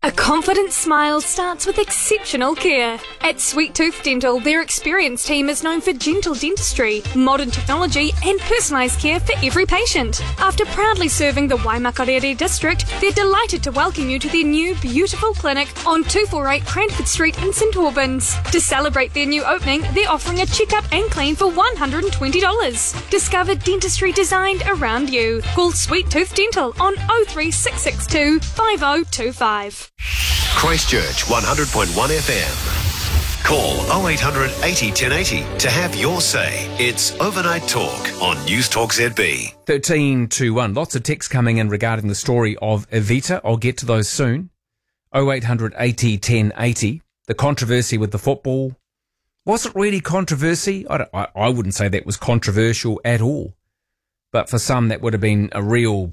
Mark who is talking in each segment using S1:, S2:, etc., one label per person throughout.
S1: A confident smile starts with exceptional care. At Sweet Tooth Dental, their experienced team is known for gentle dentistry, modern technology and personalised care for every patient. After proudly serving the Waimakarere district, they're delighted to welcome you to their new beautiful clinic on 248 Cranford Street in St Albans. To celebrate their new opening, they're offering a checkup and clean for $120. Discover dentistry designed around you. Call Sweet Tooth Dental on 03662 5025.
S2: Christchurch 100.1 FM. Call 0800 80 1080 to have your say. It's Overnight Talk on News Talk ZB.
S3: 1321. Lots of texts coming in regarding the story of Evita. I'll get to those soon. 0800 80 1080. The controversy with the football. Was it really controversy? I wouldn't say that was controversial at all. But for some, that would have been a real...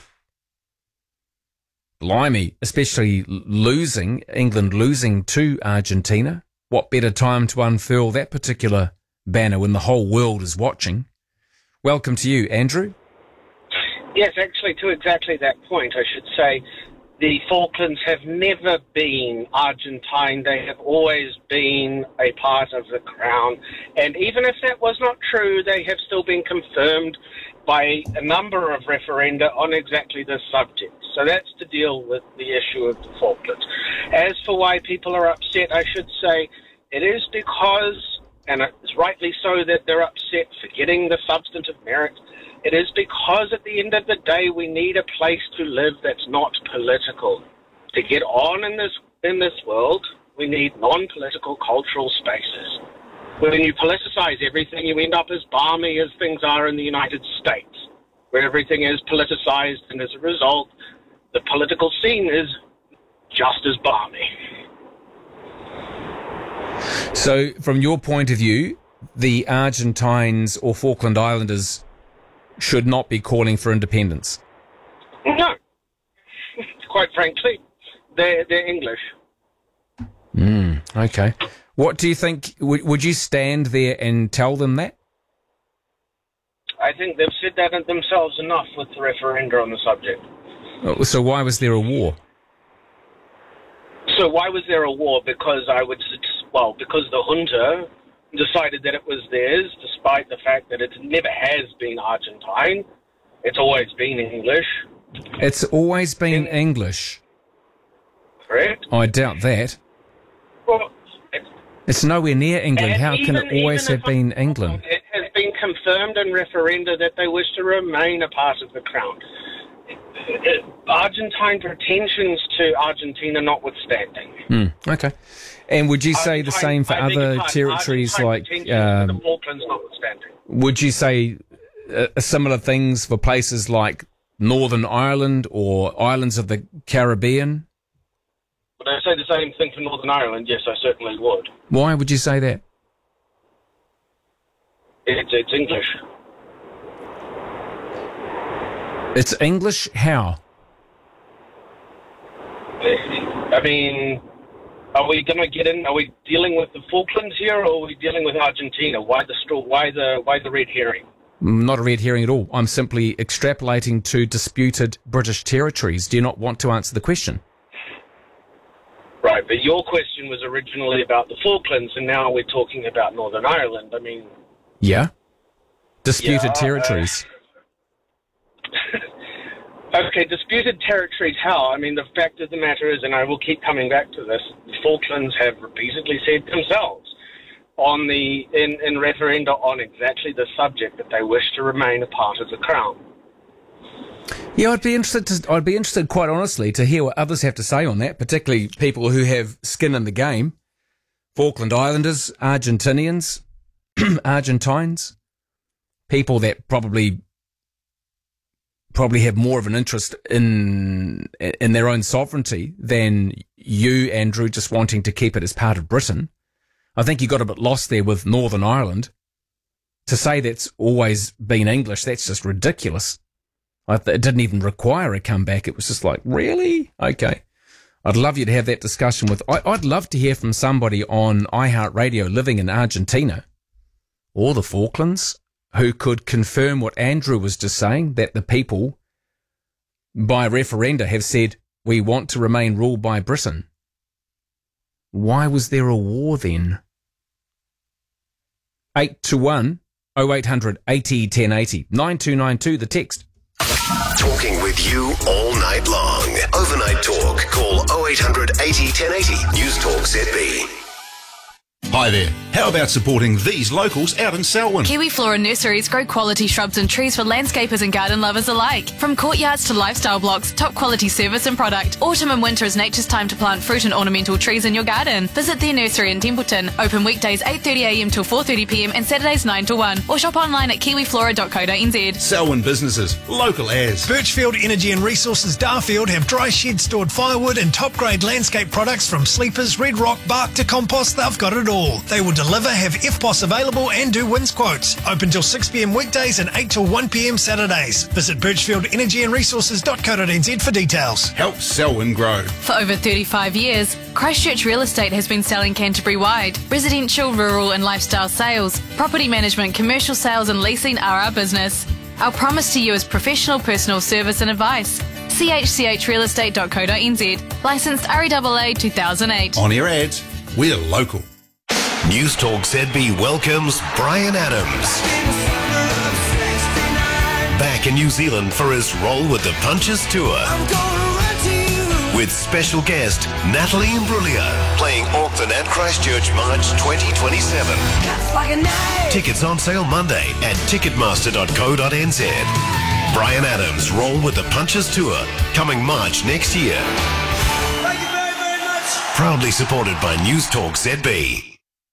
S3: Blimey, especially England losing to Argentina. What better time to unfurl that particular banner when the whole world is watching? Welcome to you, Andrew.
S4: Yes, actually, to exactly that point, I should say, the Falklands have never been Argentine. They have always been a part of the Crown. And even if that was not true, they have still been confirmed by a number of referenda on exactly this subject. So that's to deal with the issue of the Falklands. As for why people are upset, I should say it is because, and it's rightly so that they're upset, forgetting the substantive merit, it is because at the end of the day we need a place to live that's not political. To get on in this world, we need non-political cultural spaces. When you politicize everything, you end up as balmy as things are in the United States, where everything is politicized, and as a result, the political scene is just as balmy.
S3: So, from your point of view, the Argentines or Falkland Islanders should not be calling for independence?
S4: No. Quite frankly, they're English.
S3: Okay. What do you think? Would you stand there and tell them that?
S4: I think they've said that themselves enough with the referenda on the subject.
S3: So why was there a war?
S4: So why was there a war? Because because the junta decided that it was theirs, despite the fact that it never has been Argentine. It's always been English.
S3: It's always been English.
S4: Correct.
S3: I doubt that.
S4: Well,
S3: it's nowhere near England. How can it always have been England?
S4: It has been confirmed in referenda that they wish to remain a part of the Crown. Argentine pretensions to Argentina notwithstanding.
S3: Okay. And would you say the same for other territories like...
S4: the Falklands notwithstanding.
S3: Would you say similar things for places like Northern Ireland or islands of the Caribbean?
S4: Would I say the same thing for Northern Ireland? Yes, I certainly would.
S3: Why would you say that?
S4: It's English.
S3: It's English? How?
S4: I mean, are we going to get in? Are we dealing with the Falklands here, or are we dealing with Argentina? Why the red herring?
S3: Not a red herring at all. I'm simply extrapolating to disputed British territories. Do you not want to answer the question?
S4: Right, but your question was originally about the Falklands, and now we're talking about Northern Ireland. I mean...
S3: Yeah? Disputed territories.
S4: Okay, disputed territories, how? I mean, the fact of the matter is, and I will keep coming back to this, the Falklands have repeatedly said themselves in referenda on exactly the subject that they wish to remain a part of the Crown.
S3: Yeah, I'd be interested, quite honestly, to hear what others have to say on that, particularly people who have skin in the game. Falkland Islanders, Argentinians, Argentines, people that probably have more of an interest in their own sovereignty than you, Andrew, just wanting to keep it as part of Britain. I think you got a bit lost there with Northern Ireland. To say that's always been English, that's just ridiculous. It didn't even require a comeback. It was just like, really? Okay. I'd love you to have that discussion with... I'd love to hear from somebody on iHeartRadio living in Argentina or the Falklands who could confirm what Andrew was just saying, that the people, by referenda, have said we want to remain ruled by Britain. Why was there a war then? 821 0800 80 1080. 9292, the text.
S2: Talking with you all night long. Overnight Talk. Call 0800 80 1080. News Talk ZB.
S5: Hi there. How about supporting these locals out in Selwyn?
S6: Kiwi Flora Nurseries grow quality shrubs and trees for landscapers and garden lovers alike. From courtyards to lifestyle blocks, top quality service and product. Autumn and winter is nature's time to plant fruit and ornamental trees in your garden. Visit their nursery in Templeton. Open weekdays 8:30am till 4:30pm and Saturdays 9 to 1. Or shop online at kiwiflora.co.nz.
S5: Selwyn businesses, local as.
S7: Birchfield Energy and Resources Darfield have dry shed stored firewood and top grade landscape products from sleepers, red rock, bark to compost. They've got it all. They will deliver, have FPOS available and do wins quotes. Open till 6pm weekdays and 8 till 1pm Saturdays. Visit birchfieldenergyanresources.co.nz for details.
S5: Help Selwyn grow.
S6: For over 35 years, Christchurch Real Estate has been selling Canterbury-wide. Residential, rural and lifestyle sales, property management, commercial sales and leasing are our business. Our promise to you is professional personal service and advice. chchrealestate.co.nz. Licensed REAA 2008.
S5: On air ads, we're local.
S2: News Talk ZB welcomes Brian Adams. Back in New Zealand for his Roll with the Punches tour. With special guest Natalie Imbruglia playing Auckland and Christchurch March 2027. Tickets on sale Monday at ticketmaster.co.nz. Brian Adams' Roll with the Punches tour coming March next year.
S8: Thank you very, very much.
S2: Proudly supported by News Talk ZB.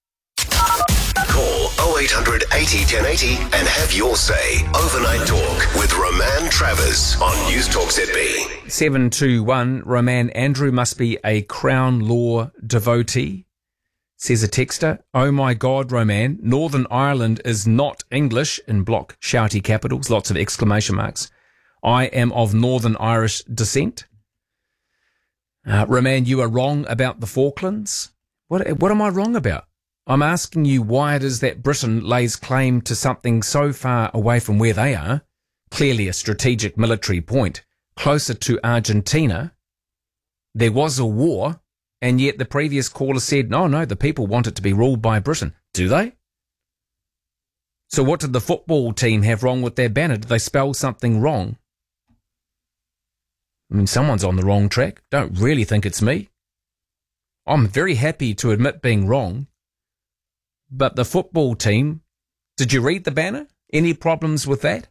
S2: Call 0800 80 1080 and have your say. Overnight Talk with Roman Travers on News Talk ZB.
S3: 721, Roman Andrew must be a Crown Law devotee, says a texter. Oh my God, Roman, Northern Ireland is not English, in block shouty capitals, lots of exclamation marks. I am of Northern Irish descent. Roman, you are wrong about the Falklands. What am I wrong about? I'm asking you why it is that Britain lays claim to something so far away from where they are, clearly a strategic military point, closer to Argentina. There was a war, and yet the previous caller said, no, the people want it to be ruled by Britain. Do they? So what did the football team have wrong with their banner? Did they spell something wrong? I mean, someone's on the wrong track. Don't really think it's me. I'm very happy to admit being wrong. But the football team, did you read the banner? Any problems with that?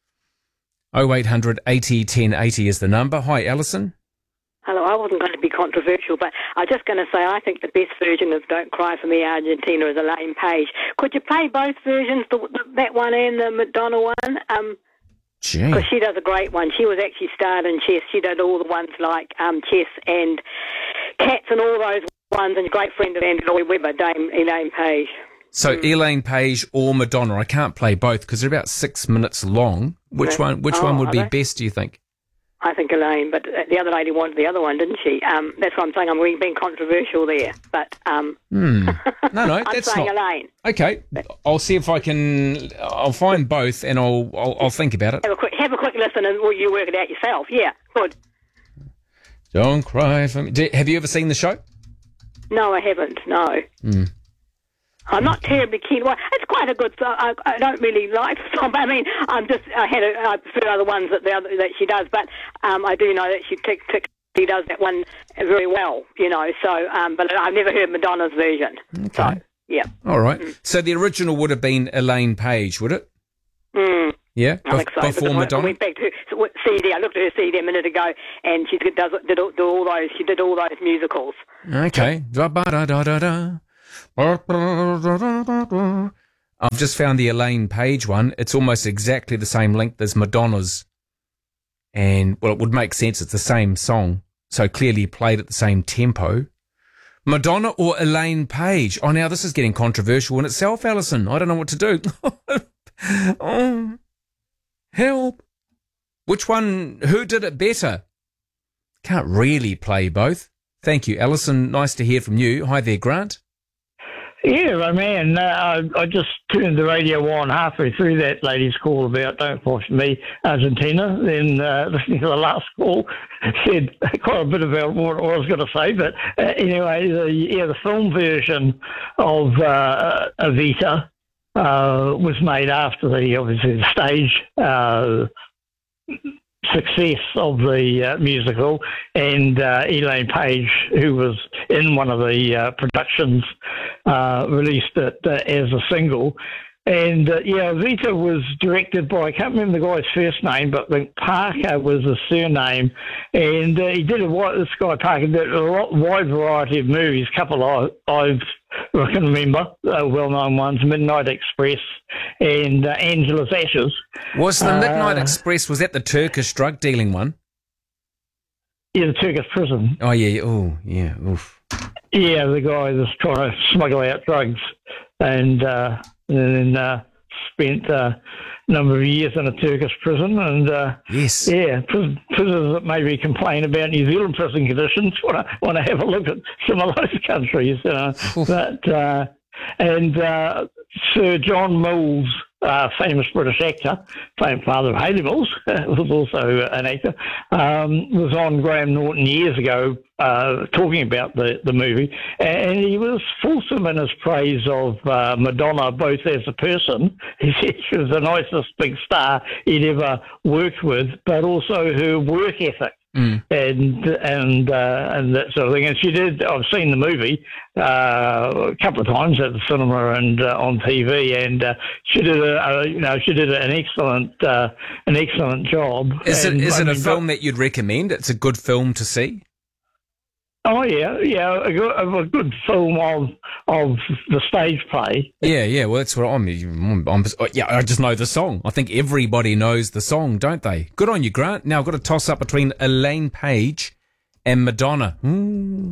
S3: 0800 80 1080 is the number. Hi, Alison.
S9: Hello, I wasn't going to be controversial, but I was just going to say I think the best version of Don't Cry For Me Argentina is Elaine Page. Could you play both versions, that one and the Madonna one? Because she does a great one. She was actually starred in Chess. She did all the ones like Chess and Cats and all those ones, and a great friend of Andrew Lloyd Webber, Dame Elaine Page.
S3: So Elaine Page or Madonna. I can't play both because they're about 6 minutes long. Which one would be best, do you think?
S9: I think Elaine, but the other lady wanted the other one, didn't she? That's what I'm saying. I'm being controversial there, but
S3: No,
S9: I'm
S3: that's
S9: saying
S3: not.
S9: Elaine.
S3: Okay, I'll see if I can. I'll find both, and I'll think about it.
S9: Have a quick listen, and you work it out yourself. Yeah, good.
S3: Don't cry for me. Have you ever seen the show?
S9: No, I haven't. No. I'm not terribly keen. Well, it's quite a good song. I don't really like the song, but I mean, I prefer other ones that she does. But I do know that she does that one very well. You know, so but I've never heard Madonna's version.
S3: Okay.
S9: So, yeah.
S3: All right. So the original would have been Elaine Page, would it? Yeah.
S9: I think so.
S3: Before Madonna.
S9: I went back to her CD. I looked at her CD a minute ago, and she did all those. She did all those musicals.
S3: Okay. I've just found the Elaine Page one. It's almost exactly the same length as Madonna's. And, well, it would make sense. It's the same song. So clearly played at the same tempo. Madonna or Elaine Page? Oh, now this is getting controversial in itself, Alison. I don't know what to do. Oh, help. Which one? Who did it better? Can't really play both. Thank you, Alison. Nice to hear from you. Hi there, Grant.
S10: Yeah, man, I just turned the radio on halfway through that lady's call about Don't Cry For Me, Argentina. Then listening to the last call, said quite a bit about what I was going to say. But anyway, the film version of Evita was made after the stage success of the musical, and Elaine Page, who was in one of the productions, released it as a single. And Evita was directed by, I can't remember the guy's first name, but I think Parker was his surname. And he did this guy Parker did a wide variety of movies, a couple I can remember, well-known ones, Midnight Express and Angela's Ashes.
S3: Was the Midnight Express, was that the Turkish drug dealing one?
S10: Yeah, the Turkish prison.
S3: Oh, yeah. Oh, yeah. Oof.
S10: Yeah, the guy that's trying to smuggle out drugs and then spent a number of years in a Turkish prison. And
S3: yes,
S10: yeah, prisoners that maybe complain about New Zealand prison conditions want to have a look at some of those countries. Sir John Mills, famous British actor, famed father of Hayley Mills, was also an actor, was on Graham Norton years ago talking about the movie, and he was fulsome in his praise of Madonna, both as a person. He said she was the nicest big star he'd ever worked with, but also her work ethic. And that sort of thing. And she did. I've seen the movie a couple of times at the cinema and on TV, and she did an excellent job.
S3: Is it a film that you'd recommend? It's a good film to see.
S10: Oh yeah, a good film of the stage play.
S3: Yeah. Well, that's what I just know the song. I think everybody knows the song, don't they? Good on you, Grant. Now I've got to toss up between Elaine Page and Madonna.